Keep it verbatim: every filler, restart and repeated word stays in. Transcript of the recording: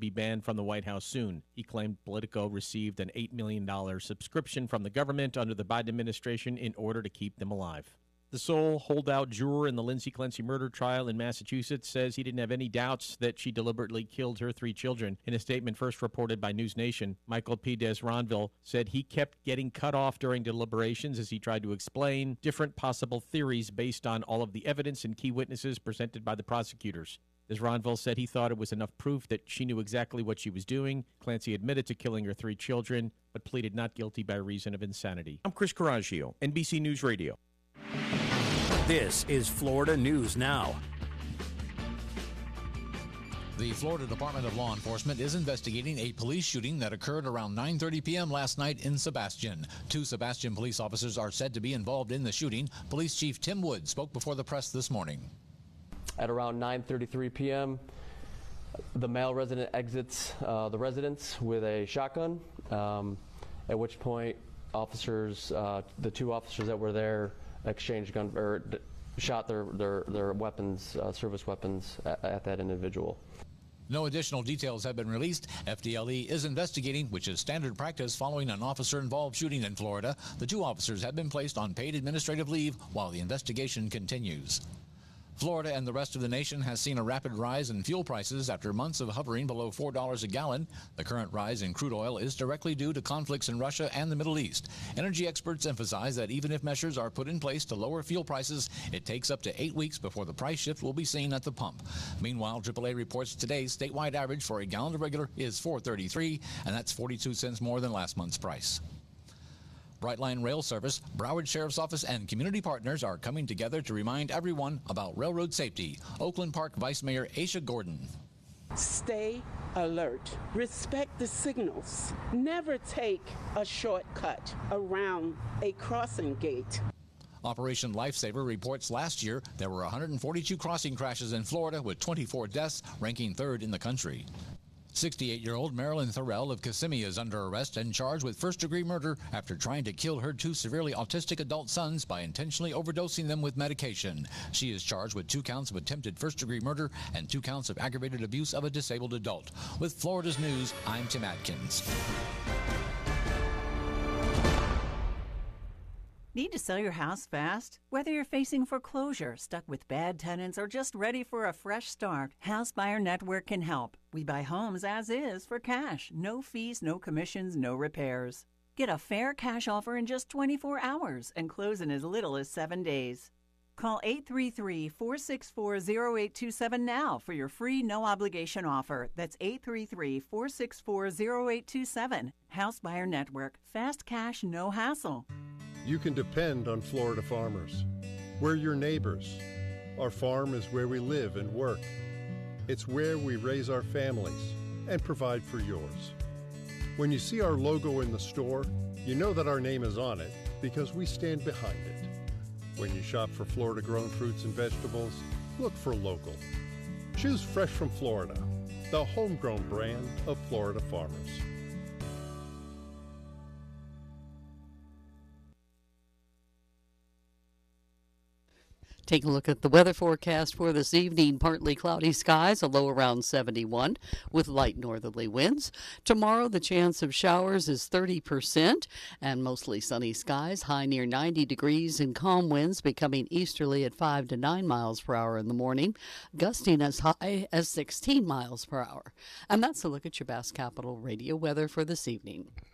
be banned from the White House soon. He claimed Politico received an eight million dollars subscription from the government under the Biden administration in order to keep them alive. The sole holdout juror in the Lindsay Clancy murder trial in Massachusetts says he didn't have any doubts that she deliberately killed her three children. In a statement first reported by News Nation, Michael P. Desronville said he kept getting cut off during deliberations as he tried to explain different possible theories based on all of the evidence and key witnesses presented by the prosecutors. Desronville said he thought it was enough proof that she knew exactly what she was doing. Clancy admitted to killing her three children, but pleaded not guilty by reason of insanity. I'm Chris Coraggio, N B C News Radio. This is Florida News Now. The Florida Department of Law Enforcement is investigating a police shooting that occurred around nine thirty p.m. last night in Sebastian. Two Sebastian police officers are said to be involved in the shooting. Police Chief Tim Wood spoke before the press this morning. At around nine thirty-three p.m., the male resident exits uh, the residence with a shotgun, um, at which point officers, uh, the two officers that were there, exchanged gun or d- shot their their their weapons, uh, service weapons, at, at that individual. No additional details have been released. F D L E is investigating, which is standard practice following an officer-involved shooting in Florida. The two officers have been placed on paid administrative leave while the investigation continues. Florida and the rest of the nation has seen a rapid rise in fuel prices after months of hovering below four dollars a gallon. The current rise in crude oil is directly due to conflicts in Russia and the Middle East. Energy experts emphasize that even if measures are put in place to lower fuel prices, it takes up to eight weeks before the price shift will be seen at the pump. Meanwhile, triple A reports today's statewide average for a gallon of regular is four thirty-three, and that's forty-two cents more than last month's price. Brightline Rail Service, Broward Sheriff's Office, and community partners are coming together to remind everyone about railroad safety. Oakland Park Vice Mayor Aisha Gordon. Stay alert. Respect the signals. Never take a shortcut around a crossing gate. Operation Lifesaver reports last year there were one hundred forty-two crossing crashes in Florida with twenty-four deaths, ranking third in the country. sixty-eight-year-old Marilyn Thorell of Kissimmee is under arrest and charged with first-degree murder after trying to kill her two severely autistic adult sons by intentionally overdosing them with medication. She is charged with two counts of attempted first-degree murder and two counts of aggravated abuse of a disabled adult. With Florida's News, I'm Tim Atkins. Need to sell your house fast? Whether you're facing foreclosure, stuck with bad tenants, or just ready for a fresh start, House Buyer Network can help. We buy homes as is for cash. No fees, no commissions, no repairs. Get a fair cash offer in just twenty-four hours and close in as little as seven days. Call eight three three, four six four, zero eight two seven now for your free no-obligation offer. That's eight three three, four six four, zero eight two seven. House Buyer Network. Fast cash, no hassle. You can depend on Florida farmers. We're your neighbors. Our farm is where we live and work. It's where we raise our families and provide for yours. When you see our logo in the store, you know that our name is on it because we stand behind it. When you shop for Florida-grown fruits and vegetables, look for local. Choose Fresh from Florida, the homegrown brand of Florida farmers. Take a look at the weather forecast for this evening. Partly cloudy skies, a low around seventy-one with light northerly winds. Tomorrow, the chance of showers is thirty percent and mostly sunny skies, high near ninety degrees and calm winds becoming easterly at five to nine miles per hour in the morning, gusting as high as sixteen miles per hour. And that's a look at your Bass Capital radio weather for this evening.